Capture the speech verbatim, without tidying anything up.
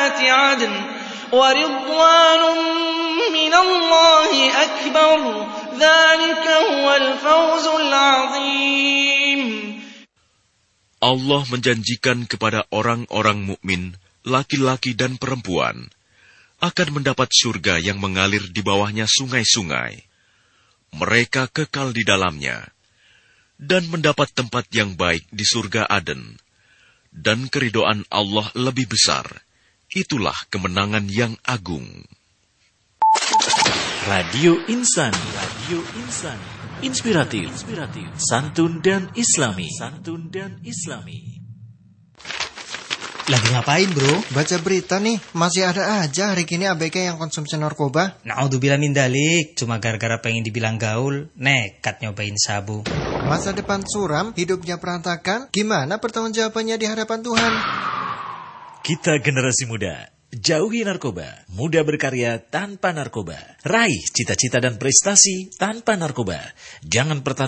جنات عدن ورضوان من الله أكبر ذلك هو الفوز العظيم. Allah menjanjikan kepada orang-orang mukmin, laki-laki dan perempuan, akan mendapat surga yang mengalir di bawahnya sungai-sungai. Mereka kekal di dalamnya, dan mendapat tempat yang baik di surga Aden. Dan keridhaan Allah lebih besar. Itulah kemenangan yang agung. Radio Insan, Radio Insan, inspiratif, inspiratif, santun dan islami, santun dan islami. Lagi ngapain bro? Baca berita nih, masih ada aja hari gini A B G yang konsumsi narkoba. Naudzubillah min dalik, cuma gara-gara pengen dibilang gaul, nekat nyobain sabu. Masa depan suram, hidupnya berantakan, gimana pertanggungjawabannya di hadapan Tuhan? Kita generasi muda, jauhi narkoba, muda berkarya tanpa narkoba, raih cita-cita dan prestasi tanpa narkoba. Jangan pertaruhkan